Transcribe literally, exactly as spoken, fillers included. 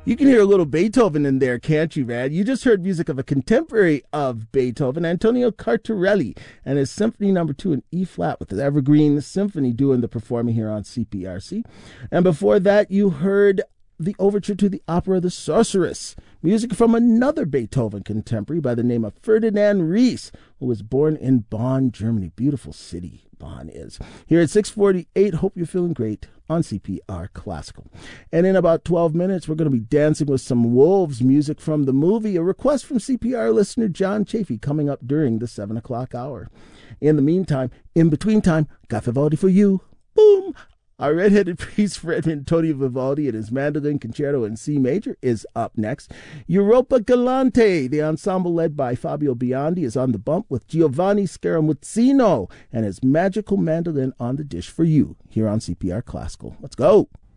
You can hear a little Beethoven in there, can't you, man? You just heard music of a contemporary of Beethoven, Antonio Cartarelli, and his Symphony Number Two in E flat with the Evergreen Symphony doing the performing here on C P R C. And before that, you heard the overture to the opera The Sorceress, music from another Beethoven contemporary by the name of Ferdinand Ries, who was born in Bonn, Germany. Beautiful city Bonn is. Here at six forty-eight, hope you're feeling great on C P R Classical. And in about twelve minutes, we're going to be dancing with some Wolves music from the movie, a request from C P R listener John Chafee, coming up during the seven o'clock hour. In the meantime, in between time, got Vivaldi for you. Boom! Our red-headed priest, Fred Antonio Vivaldi, and his mandolin concerto in C major is up next. Europa Galante, the ensemble led by Fabio Biondi, is on the bump with Giovanni Scaramuzzino and his magical mandolin on the dish for you here on C P R Classical. Let's go.